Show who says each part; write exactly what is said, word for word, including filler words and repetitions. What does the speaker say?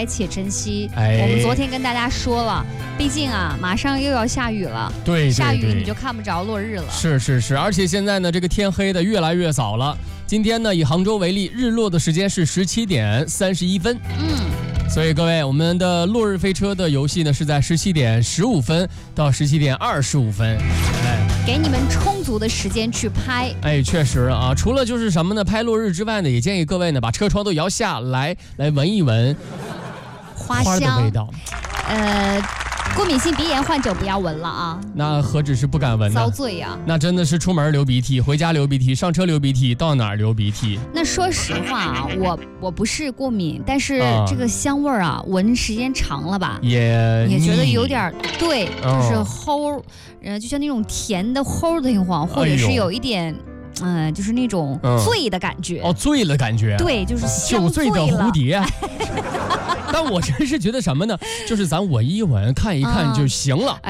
Speaker 1: 拍且珍惜。
Speaker 2: 哎，
Speaker 1: 我们昨天跟大家说了，毕竟啊，马上又要下雨了，
Speaker 2: 对，对
Speaker 1: 下雨
Speaker 2: 对
Speaker 1: 你就看不着落日了。
Speaker 2: 是是是，而且现在呢，这个天黑的越来越早了。今天呢，以杭州为例，日落的时间是十七点三十一分。
Speaker 1: 嗯，
Speaker 2: 所以各位，我们的落日飞车的游戏呢，是在十七点十五分到十七点二十五分。哎，
Speaker 1: 给你们充足的时间去拍。
Speaker 2: 哎，确实啊，除了就是什么呢，拍落日之外呢，也建议各位呢，把车窗都摇下来，来闻一闻
Speaker 1: 花
Speaker 2: 花的
Speaker 1: 香
Speaker 2: 味道。
Speaker 1: 呃，过敏性鼻炎患者不要闻了啊，
Speaker 2: 那何止是不敢闻呢？
Speaker 1: 遭罪呀、啊！
Speaker 2: 那真的是出门流鼻涕，回家流鼻涕，上车流鼻涕，到哪儿流鼻涕。
Speaker 1: 那说实话啊，我我不是过敏，但是
Speaker 2: 啊
Speaker 1: 这个香味儿啊，闻时间长了吧，
Speaker 2: 也
Speaker 1: 也觉得
Speaker 2: 腻
Speaker 1: 有点对，
Speaker 2: 哦
Speaker 1: 就是齁，呃，就像那种甜的齁的慌，或者是有一点，嗯、呃，就是那种醉的感觉。
Speaker 2: 哦，醉了感觉。
Speaker 1: 对，就是香
Speaker 2: 酒醉的
Speaker 1: 了
Speaker 2: 蝴蝶。但我真是觉得什么呢？就是咱闻一闻，看一看就行了。
Speaker 1: 嗯